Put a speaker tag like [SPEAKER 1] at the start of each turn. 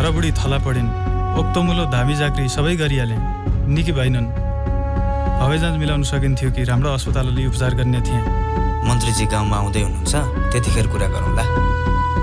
[SPEAKER 1] छोराबुढी थला पढिन् ओक्तोमुलो धामी जाक्री सबै गरिहाले निकै भएनन् हवाई जाँच मिलाउन सकिन्थ्यो कि राम्रो अस्पतालले उपचार गर्ने थिए
[SPEAKER 2] मन्त्रीजी गाउँमा आउँदै हुनुहुन्छ त्यतिखेर कुरा गरौँला